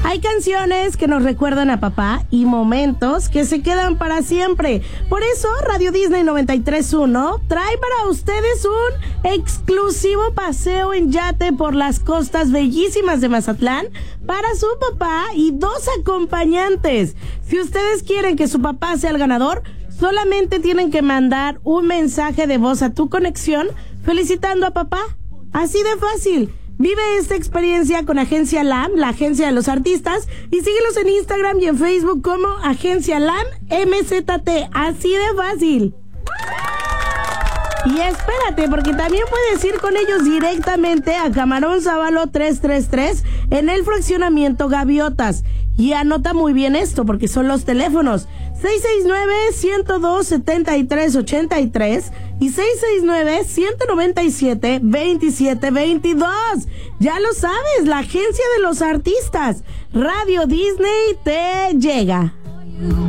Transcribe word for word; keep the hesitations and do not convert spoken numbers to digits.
Hay canciones que nos recuerdan a papá y momentos que se quedan para siempre. Por eso Radio Disney noventa y tres punto uno trae para ustedes un exclusivo paseo en yate por las costas bellísimas de Mazatlán para su papá y dos acompañantes. Si ustedes quieren que su papá sea el ganador, solamente tienen que mandar un mensaje de voz a tu conexión felicitando a papá. Así de fácil. Vive esta experiencia con Agencia L A M, la agencia de los artistas, y síguelos en Instagram y en Facebook como Agencia L A M M Z T. Así de fácil. Y espérate, porque también puedes ir con ellos directamente a Camarón Sábalo trescientos treinta y tres en el fraccionamiento Gaviotas. Y anota muy bien esto, porque son los teléfonos seis seis nueve, uno cero dos, siete tres ocho tres y seis seis nueve, uno nueve siete, dos siete dos dos. Ya lo sabes, la agencia de los artistas. Radio Disney te llega.